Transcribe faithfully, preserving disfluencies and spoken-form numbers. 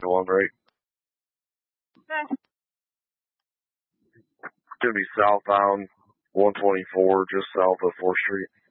One right. Okay. Gonna be southbound one twenty-four, just south of fourth Street.